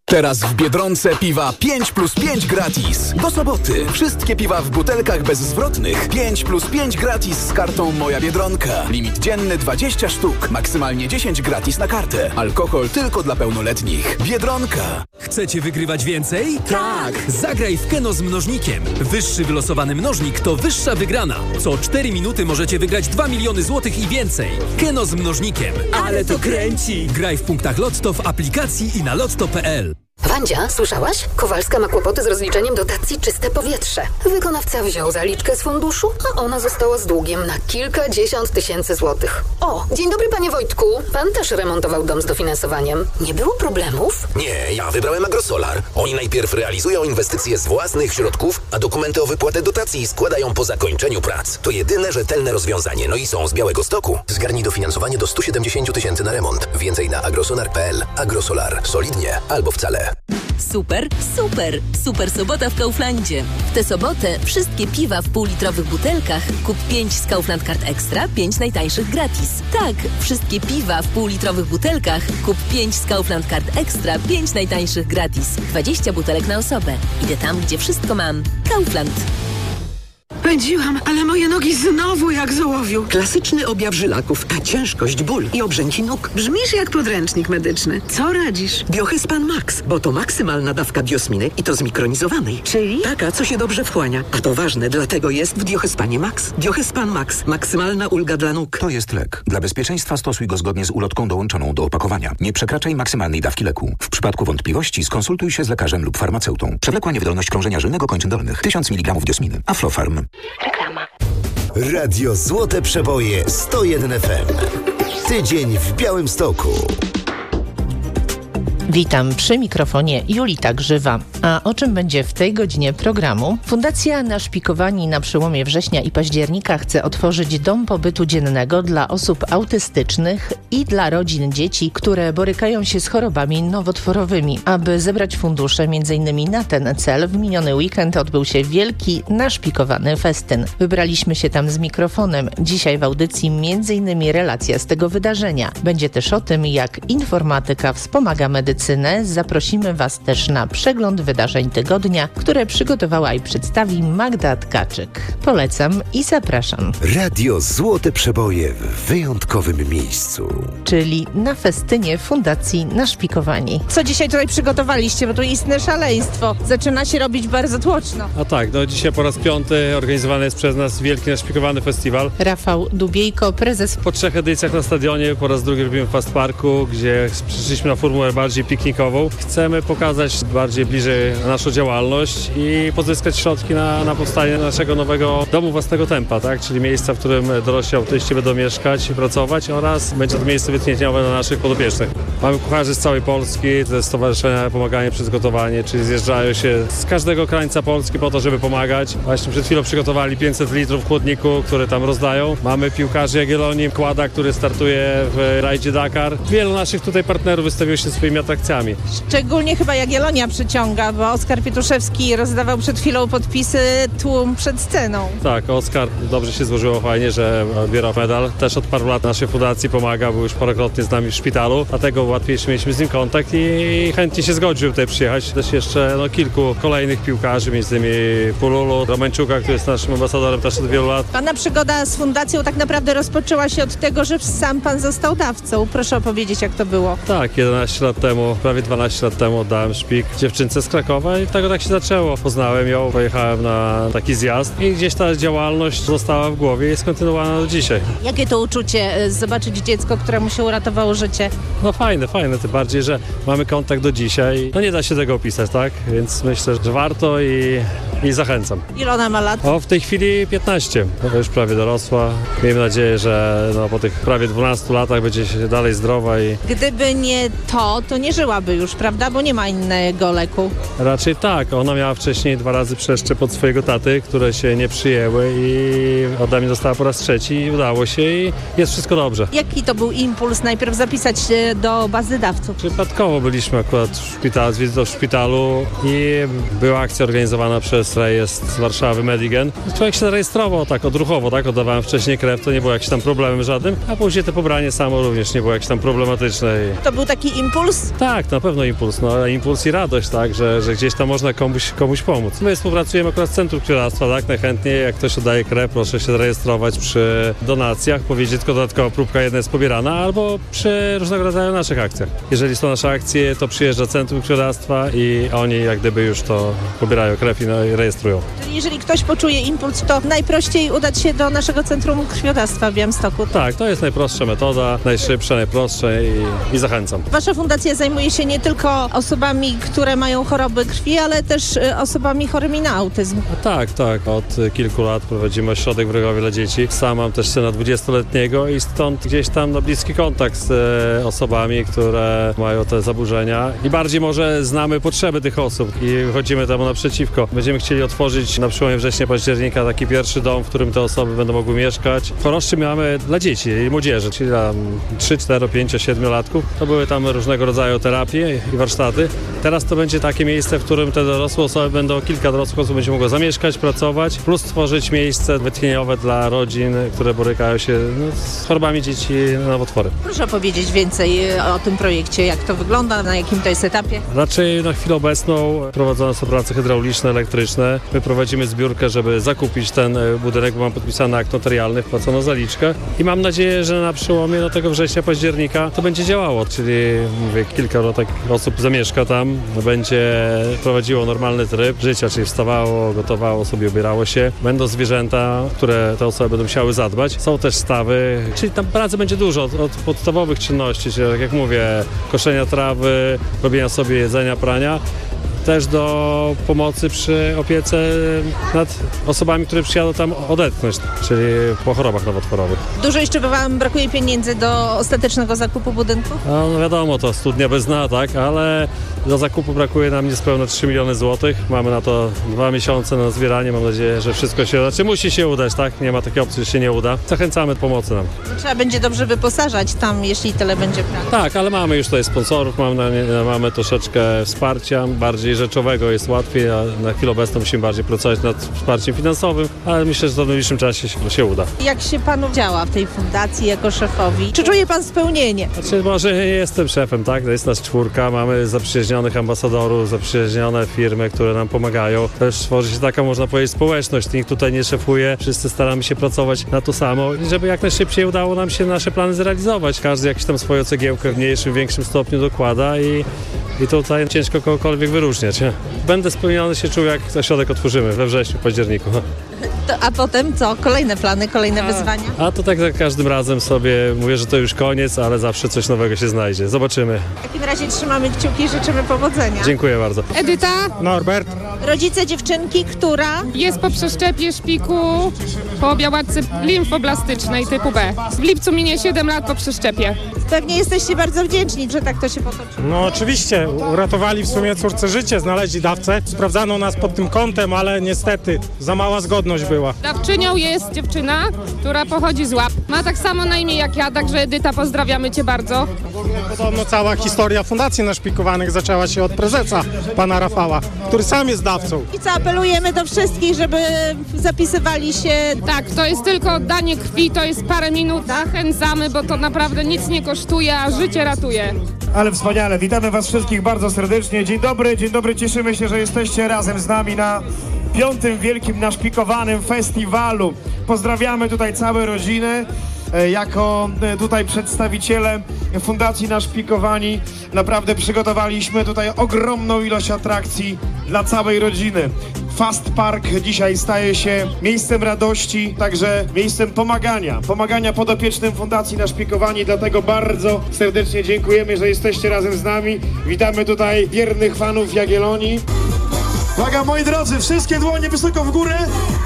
Teraz w Biedronce piwa 5+5 gratis. Do soboty wszystkie piwa w butelkach bezzwrotnych 5+5 gratis z kartą Moja Biedronka. Limit dzienny 20 sztuk, maksymalnie 10 gratis na kartę. Alkohol tylko dla pełnoletnich. Biedronka. Chcecie wygrywać więcej? Tak! Zagraj w Keno z mnożnikiem. Wyższy wylosowany mnożnik to wyższa wygrana. Co 4 minuty możecie wygrać 2 miliony złotych i więcej. Keno z mnożnikiem. Ale to kręci! Graj w punktach Lotto w aplikacji i na lotto.pl. Wandzia, słyszałaś? Kowalska ma kłopoty z rozliczeniem dotacji Czyste Powietrze. Wykonawca wziął zaliczkę z funduszu, a ona została z długiem na kilkadziesiąt tysięcy złotych. O, dzień dobry panie Wojtku. Pan też remontował dom z dofinansowaniem. Nie było problemów? Nie, ja wybrałem Agrosolar. Oni najpierw realizują inwestycje z własnych środków, a dokumenty o wypłatę dotacji składają po zakończeniu prac. To jedyne rzetelne rozwiązanie. No i są z Białegostoku. Zgarnij dofinansowanie do 170 tysięcy na remont. Więcej na agrosolar.pl. Agrosolar. Solidnie albo wcale. Super, super! Super sobota w Kauflandzie. W tę sobotę wszystkie piwa w półlitrowych butelkach kup 5 z Kaufland Card Extra, 5 najtańszych gratis. Tak, wszystkie piwa w półlitrowych butelkach kup 5 z Kaufland Card Extra, 5 najtańszych gratis. 20 butelek na osobę. Idę tam, gdzie wszystko mam. Kaufland. Pędziłam, ale moje nogi znowu jak z ołowiu. Klasyczny objaw żylaków, a ciężkość, ból i obrzęki nóg. Brzmisz jak podręcznik medyczny. Co radzisz? Biohyspan Max, bo to maksymalna dawka biosminy i to zmikronizowanej. Czyli? Taka, co się dobrze wchłania. A to ważne, dlatego jest w Biohyspanie Max. Biohyspan Max. Maksymalna ulga dla nóg. To jest lek. Dla bezpieczeństwa stosuj go zgodnie z ulotką dołączoną do opakowania. Nie przekraczaj maksymalnej dawki leku. W przypadku wątpliwości skonsultuj się z lekarzem lub farmaceutą. Przewlekła niewydolność krążenia żylnego kończyn dolnych. 1000 mg diosminy. Aflofarm. Reklama. Radio Złote Przeboje 101 FM. Tydzień w Białymstoku. Witam przy mikrofonie Julita Grzywa. A o czym będzie w tej godzinie programu? Fundacja Naszpikowani na przełomie września i października chce otworzyć dom pobytu dziennego dla osób autystycznych i dla rodzin dzieci, które borykają się z chorobami nowotworowymi. Aby zebrać fundusze m.in. na ten cel, w miniony weekend odbył się wielki Naszpikowany festyn. Wybraliśmy się tam z mikrofonem. Dzisiaj w audycji m.in. relacja z tego wydarzenia. Będzie też o tym, jak informatyka wspomaga medycynę. Zaprosimy Was też na przegląd wydarzeń tygodnia, które przygotowała i przedstawi Magda Tkaczyk. Polecam i zapraszam. Radio Złote Przeboje w wyjątkowym miejscu. Czyli na festynie Fundacji Naszpikowani. Co dzisiaj tutaj przygotowaliście? Bo tu istne szaleństwo. Zaczyna się robić bardzo tłoczno. A tak, dzisiaj po raz 5 organizowany jest przez nas wielki Naszpikowany festiwal. Rafał Dubiejko, prezes. Po 3 edycjach na stadionie, po raz drugi robimy w Fast Parku, gdzie przyszliśmy na formułę bardziej piknikową. Chcemy pokazać bardziej bliżej naszą działalność i pozyskać środki na powstanie naszego nowego domu własnego tempa, tak? Czyli miejsca, w którym dorośli autyści będą mieszkać i pracować oraz będzie to miejsce wytchnieniowe dla naszych podopiecznych. Mamy kucharzy z całej Polski, ze Stowarzyszenia Pomaganie przez Gotowanie, czyli zjeżdżają się z każdego krańca Polski po to, żeby pomagać. Właśnie przed chwilą przygotowali 500 litrów w chłodniku, które tam rozdają. Mamy piłkarzy Jagiellonii, Kłada, który startuje w rajdzie Dakar. Wielu naszych tutaj partnerów wystawiło się swoimi atrakcjami. Szczególnie chyba Jagiellonia przyciąga, bo Oskar Pietuszewski rozdawał przed chwilą podpisy, tłum przed sceną. Tak, Oskar dobrze się złożyło fajnie, że odbiera medal. Też od paru lat naszej fundacji pomaga, był już parokrotnie z nami w szpitalu, dlatego łatwiejszy mieliśmy z nim kontakt i chętnie się zgodził tutaj przyjechać. Też jeszcze kilku kolejnych piłkarzy, między innymi Pululu, Romańczuka, który jest naszym ambasadorem też od wielu lat. Pana przygoda z fundacją tak naprawdę rozpoczęła się od tego, że sam pan został dawcą. Proszę opowiedzieć, jak to było. Tak, 11 lat temu, prawie 12 lat temu oddałem szpik dziewczynce z Krakowa i tego tak się zaczęło. Poznałem ją, pojechałem na taki zjazd i gdzieś ta działalność została w głowie i jest kontynuowana do dzisiaj. Jakie to uczucie zobaczyć dziecko, któremu się uratowało życie? No fajne, tym bardziej, że mamy kontakt do dzisiaj. No nie da się tego opisać, tak? Więc myślę, że warto i zachęcam. Ile ona ma lat? W tej chwili 15. Już prawie dorosła. Miejmy nadzieję, że po tych prawie 12 latach będzie się dalej zdrowa i... Gdyby nie to nie żyłaby już, prawda? Bo nie ma innego leku. Raczej tak. Ona miała wcześniej 2 razy przeszczep od swojego taty, które się nie przyjęły i ode mnie dostała po raz 3 i udało się i jest wszystko dobrze. Jaki to był impuls najpierw zapisać się do bazy dawców? Przypadkowo byliśmy akurat w szpitalu i była akcja organizowana przez jest rejestr z Warszawy Medigen. Człowiek się zarejestrował tak odruchowo, tak? Oddawałem wcześniej krew, to nie było jakimś tam problemem żadnym, a później to pobranie samo również nie było jakieś tam problematyczne. To był taki impuls? Tak, na pewno impuls, no ale impuls i radość, tak, że gdzieś tam można komuś pomóc. My współpracujemy akurat z Centrum Krwiodawstwa, tak, najchętniej jak ktoś oddaje krew, proszę się zarejestrować przy donacjach, powiedzieć tylko dodatkowa próbka jedna jest pobierana, albo przy różnego rodzaju naszych akcjach. Jeżeli są nasze akcje, to przyjeżdża Centrum Krwiodawstwa i oni jak gdyby już to pobierają krew i rejestrują. Czyli jeżeli ktoś poczuje impuls, to najprościej udać się do naszego Centrum Krwiodawstwa w Białymstoku. Tak, to jest najprostsza metoda, najszybsza, najprostsza i zachęcam. Wasza fundacja zajmuje się nie tylko osobami, które mają choroby krwi, ale też osobami chorymi na autyzm. Tak. Od kilku lat prowadzimy ośrodek w Rygowie dla dzieci. Sam mam też syna 20-letniego i stąd gdzieś tam bliski kontakt z osobami, które mają te zaburzenia i bardziej może znamy potrzeby tych osób i wychodzimy temu naprzeciwko. Będziemy chcieli otworzyć na przełomie września, października taki pierwszy dom, w którym te osoby będą mogły mieszkać. W Choroszczy mamy dla dzieci i młodzieży, czyli tam 3, 4, 5, 7-latków. To były tam różnego rodzaju terapie i warsztaty. Teraz to będzie takie miejsce, w którym te dorosłe osoby kilka dorosłych osób będzie mogło zamieszkać, pracować, plus stworzyć miejsce wytchnieniowe dla rodzin, które borykają się z chorobami dzieci na nowotwory. Proszę powiedzieć więcej o tym projekcie, jak to wygląda, na jakim to jest etapie? Raczej na chwilę obecną prowadzone są prace hydrauliczne, elektryczne. My prowadzimy zbiórkę, żeby zakupić ten budynek, bo mam podpisany akt notarialny, wpłacono zaliczkę i mam nadzieję, że na przełomie tego września, października to będzie działało, czyli mówię, kilka takich osób zamieszka tam, będzie prowadziło normalny tryb życia, czyli wstawało, gotowało sobie, ubierało się. Będą zwierzęta, które te osoby będą musiały zadbać. Są też stawy, czyli tam pracy będzie dużo, od podstawowych czynności, czyli tak jak mówię, koszenia trawy, robienia sobie jedzenia, prania, też do pomocy przy opiece nad osobami, które przyjadą tam odetchnąć, czyli po chorobach nowotworowych. Dużo jeszcze wam brakuje pieniędzy do ostatecznego zakupu budynku? No wiadomo, to studnia bez dna, tak, ale do zakupu brakuje nam niespełna 3 miliony złotych. Mamy na to 2 miesiące na zbieranie. Mam nadzieję, że wszystko się uda. Czy musi się udać, tak? Nie ma takiej opcji, że się nie uda. Zachęcamy do pomocy nam. Trzeba będzie dobrze wyposażać tam, jeśli tyle będzie pracy. Tak, ale mamy już tutaj sponsorów, mamy troszeczkę wsparcia, bardziej rzeczowego jest łatwiej, a na chwilę obecną musimy bardziej pracować nad wsparciem finansowym, ale myślę, że to w najbliższym czasie się uda. Jak się panu działa w tej fundacji jako szefowi? Czy czuje pan spełnienie? Znaczy, może nie jestem szefem, tak? To jest nas 4, mamy zaprzyjaźnionych ambasadorów, zaprzyjaźnione firmy, które nam pomagają. Też tworzy się taka, można powiedzieć, społeczność. Nikt tutaj nie szefuje, wszyscy staramy się pracować na to samo, żeby jak najszybciej udało nam się nasze plany zrealizować. Każdy jakąś tam swoją cegiełkę w mniejszym, większym stopniu dokłada i tutaj ciężko kogokolwiek wyróżniać. Będę spełniony się czuł, jak ośrodek otworzymy we wrześniu, październiku. A potem co? Kolejne plany, kolejne wyzwania? A to tak za każdym razem sobie mówię, że to już koniec, ale zawsze coś nowego się znajdzie. Zobaczymy. W takim razie trzymamy kciuki i życzymy powodzenia. Dziękuję bardzo. Edyta. Norbert. Rodzice dziewczynki, która jest po przeszczepie szpiku po białadce limfoblastycznej typu B. W lipcu minie 7 lat po przeszczepie. Pewnie jesteście bardzo wdzięczni, że tak to się potoczyło. No oczywiście, uratowali w sumie córce życie, znaleźli dawcę. Sprawdzano nas pod tym kątem, ale niestety za mała zgodność była. Dawczynią jest dziewczyna, która pochodzi z Łap. Ma tak samo na imię jak ja, także Edyta, pozdrawiamy cię bardzo. Podobno cała historia fundacji naszpikowanych zaczęła się od prezesa, pana Rafała, który sam jest dawcą. I co, apelujemy do wszystkich, żeby zapisywali się. Tak, to jest tylko oddanie krwi, to jest parę minut. Zachęcamy, bo to naprawdę nic nie kosztuje, a życie ratuje. Ale wspaniale, witamy was wszystkich bardzo serdecznie. Dzień dobry, cieszymy się, że jesteście razem z nami na 5. wielkim naszpikowanym festiwalu. Pozdrawiamy tutaj całe rodziny. Jako tutaj przedstawiciele Fundacji Naszpikowani naprawdę przygotowaliśmy tutaj ogromną ilość atrakcji dla całej rodziny. Fast Park dzisiaj staje się miejscem radości, także miejscem pomagania podopiecznym Fundacji Naszpikowani, dlatego bardzo serdecznie dziękujemy, że jesteście razem z nami. Witamy tutaj wiernych fanów Jagiellonii. Uwaga, moi drodzy, wszystkie dłonie wysoko w górę